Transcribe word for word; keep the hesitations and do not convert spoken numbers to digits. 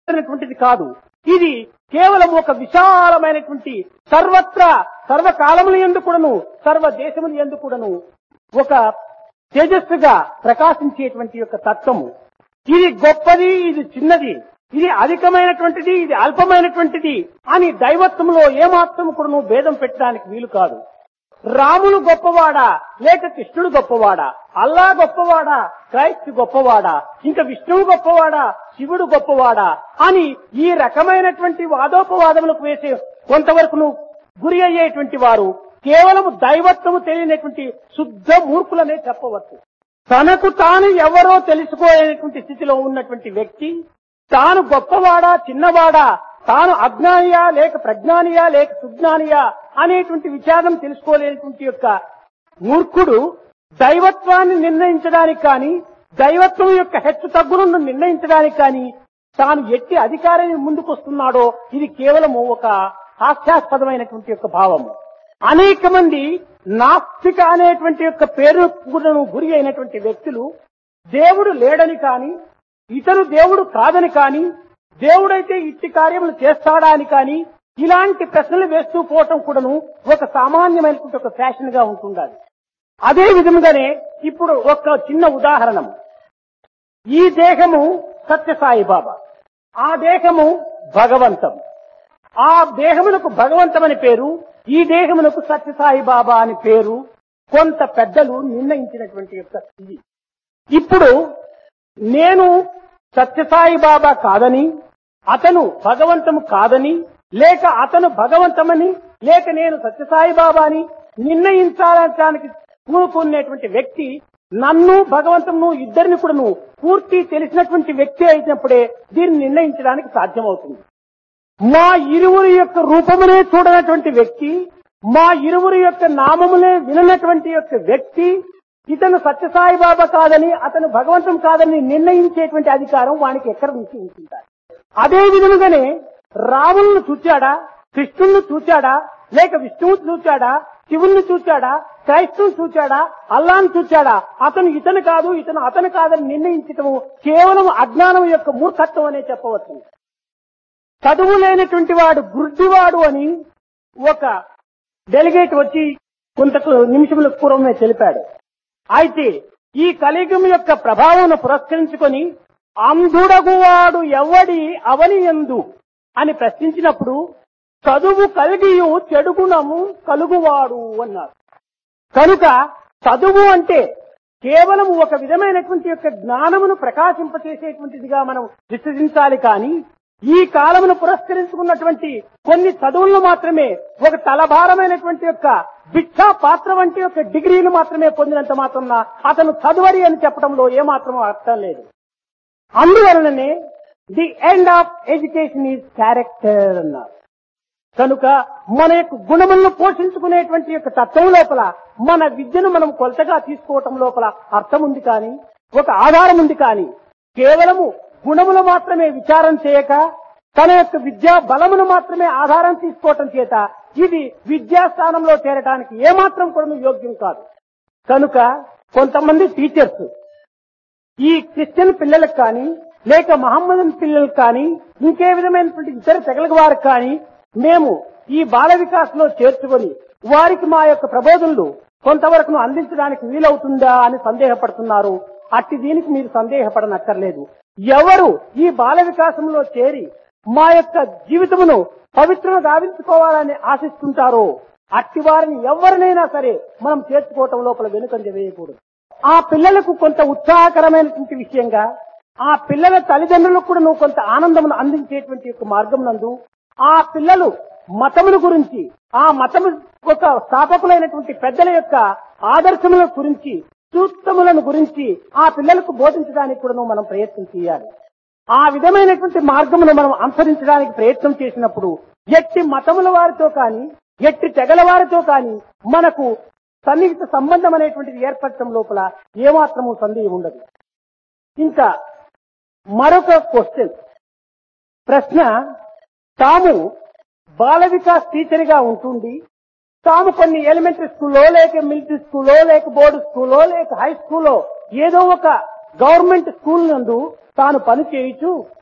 అనేటువంటిది కాదు. ఇది కేవలం ఒక విశాలమైనటువంటి సర్వత్రా సర్వకాలముల యందు కూడాను సర్వ దేశముల యందు కూడాను ఒక తేజస్సుగా ప్రకాశించేటువంటి యొక్క తత్వము. ఇది గొప్పది, ఇది చిన్నది, ఇది అధికమైనటువంటిది, ఇది అల్పమైనటువంటిది అని దైవత్వంలో ఏమాత్రం కూడాను భేదం పెట్టడానికి వీలు కాదు. రాముడు గొప్పవాడా లేక కృష్ణుడు గొప్పవాడా, అల్లా గొప్పవాడా క్రైస్తు గొప్పవాడా, ఇంకా విష్ణువు గొప్పవాడా శివుడు గొప్పవాడా అని ఈ రకమైనటువంటి వాదోపవాదములకు వేసే కొంతవరకు గురి అయ్యేటువంటి వారు కేవలం దైవత్వము తెలియనటువంటి శుద్ధ మూర్ఖులనే చెప్పవచ్చు. తనకు తాను ఎవరో తెలుసుకోలేనటువంటి స్థితిలో ఉన్నటువంటి వ్యక్తి తాను గొప్పవాడా చిన్నవాడా, తాను అజ్ఞానియా లేక ప్రజ్ఞానియా లేక సుజ్ఞానియా అనేటువంటి విచారం తెలుసుకోలేనటువంటి యొక్క మూర్ఖుడు దైవత్వాన్ని నిర్ణయించడానికి కానీ దైవత్వం యొక్క హెచ్చు తగ్గులను నిర్ణయించడానికి కానీ తాను ఎట్టి అధికారాన్ని ముందుకొస్తున్నాడో ఇది కేవలము ఒక హాస్యాస్పదమైనటువంటి యొక్క భావము. అనేక మంది నాస్తిక అనేటువంటి యొక్క పేరును గురి అయినటువంటి వ్యక్తులు దేవుడు లేడని కాని ఇతను దేవుడు కాదని కాని దేవుడైతే ఇట్టి కార్యములు చేస్తాడా అని కాని ఇలాంటి ప్రశ్నలు వేస్తూ పోవటం కూడాను ఒక సామాన్యమైనటువంటి ఒక ఫ్యాషన్ గా ఉంటుండాలి. అదే విధంగానే ఇప్పుడు ఒక చిన్న ఉదాహరణ, ఈ దేహము సత్యసాయి బాబా, ఆ దేహము భగవంతం, ఆ దేహమునకు భగవంతం అని పేరు, ఈ దేహమునకు సత్యసాయి బాబా అని పేరు కొంత పెద్దలు నిర్ణయించినటువంటి యొక్క ఇది. ఇప్పుడు నేను సత్యసాయి బాబా కాదని అతను భగవంతము కాదని లేక అతను భగవంతమని లేక నేను సత్యసాయి బాబా అని నిర్ణయించాలనడానికి పూనుకునేటువంటి వ్యక్తి నన్ను భగవంతమును ఇద్దరిని కూడాను పూర్తి తెలిసినటువంటి వ్యక్తి అయినప్పుడే దీన్ని నిర్ణయించడానికి సాధ్యమవుతుంది. మా ఇరువురి యొక్క రూపమునే చూడనటువంటి వ్యక్తి, మా ఇరువురి యొక్క నామములే విననటువంటి యొక్క వ్యక్తి ఇతను సత్యసాయి బాబా కాదని అతను భగవంతం కాదని నిర్ణయించేటువంటి అధికారం వానికి ఎక్కడ నుంచి ఉంటుంటారు. అదే విధముగానే రాములను చూచాడా, కృష్ణుని చూచాడా, లేక విష్ణువుని చూచాడా, శివుణ్ణి చూచాడా, క్రైస్తువుని చూచాడా, అల్లాను చూచాడా, అతను ఇతను కాదు ఇతను అతను కాదని నిర్ణయించటము కేవలం అజ్ఞానం యొక్క మూర్ఖత్వం అనే చెప్పవచ్చు. చదువు లేనటువంటి వాడు గుడ్డివాడు అని ఒక డెలిగేట్ వచ్చి కొంత నిమిషముల పూర్వమే తెలిపాడు. అయితే ఈ కలియుగం యొక్క ప్రభావం పురస్కరించుకొని అంధుడగువాడు ఎవడి అవని యందు అని ప్రశ్నించినప్పుడు చదువు కలిగియు చెడుగుణము కలుగువాడు అన్నారు. కనుక చదువు అంటే కేవలం ఒక విధమైనటువంటి యొక్క జ్ఞానమును ప్రకాశింపచేసేటువంటిదిగా మనం విశ్వసించాలి. కానీ ఈ కాలమును పురస్కరించుకున్నటువంటి కొన్ని చదువులను మాత్రమే ఒక తలభారమైనటువంటి యొక్క భిక్షా పాత్ర వంటి యొక్క డిగ్రీలు మాత్రమే పొందినంత మాత్రం అతను చదువరి అని చెప్పడంలో ఏమాత్రం అర్థం లేదు. అందువలననే the end of education is character అన్నారు. కనుక మన యొక్క గుణములను పోషించుకునేటువంటి యొక్క తత్వం లోపల మన విద్యను మనం కొలతగా తీసుకోవటం లోపల అర్థం ఉంది. కానీ ఒక ఆధారం ఉంది. కానీ కేవలము గుణములు మాత్రమే విచారం చేయక తన యొక్క విద్యా బలమును మాత్రమే ఆధారం తీసుకోవటం చేత ఇది విద్యాస్థానంలో చేరడానికి ఏమాత్రం కూడా యోగ్యం కాదు. కనుక కొంతమంది టీచర్స్ ఈ క్రిస్టియన్ పిల్లలకు కానీ లేక మహమ్మదన్ పిల్లలకు కానీ ఇంకే విధమైనటువంటి ఇతర తెగల వారికి కానీ మేము ఈ బాల వికాస్ లో చేర్చుకొని వారికి మా యొక్క ప్రబోధనలు కొంతవరకు అందించడానికి వీలవుతుందా అని సందేహపడుతున్నారు. అట్టి దీనికి మీరు సందేహపడనక్కర్లేదు. ఎవరు ఈ బాల వికాసంలో చేరి మా యొక్క జీవితమును పవిత్రను గావించుకోవాలని ఆశిస్తుంటారో అట్టి వారిని ఎవరినైనా సరే మనం చేర్చుకోవటం లోపల వెనుకంజ వేయకూడదు. ఆ పిల్లలకు కొంత ఉత్సాహకరమైనటువంటి విషయంగా ఆ పిల్లల తల్లిదండ్రులకు కూడా నువ్వు కొంత ఆనందమును అందించేటువంటి యొక్క మార్గం నందు ఆ పిల్లలు మతముల గురించి ఆ మతము ఒక స్థాపకులైనటువంటి పెద్దల యొక్క ఆదర్శముల గురించి సూక్తములను గురించి ఆ పిల్లలకు బోధించడానికి కూడా మనం ప్రయత్నం చేయాలి. ఆ విధమైనటువంటి మార్గమును మనం అనుసరించడానికి ప్రయత్నం చేసినప్పుడు ఎట్టి మతముల వారితో కానీ ఎట్టి తెగల వారితో కానీ మనకు సన్నిహిత సంబంధం అనేటువంటిది ఏర్పడటం లోపల ఏమాత్రము సందేహం ఉండదు. ఇంకా మరొక క్వశ్చన్ ప్రశ్న, తాము బాల వికాస్ టీచర్ గా ఉంటుంది తాము కొన్ని ఎలిమెంటరీ స్కూల్లో లేక మిలిటరీ స్కూల్లో లేక బోర్డు స్కూల్లో లేక హై స్కూల్లో ఏదో ఒక గవర్నమెంట్ స్కూల్ నందు తాను పని చేయొచ్చు,